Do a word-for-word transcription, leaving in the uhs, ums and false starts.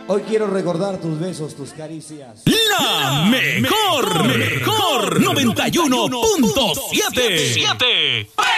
Hoy quiero recordar tus besos, tus caricias. La mejor, mejor noventa y uno punto siete.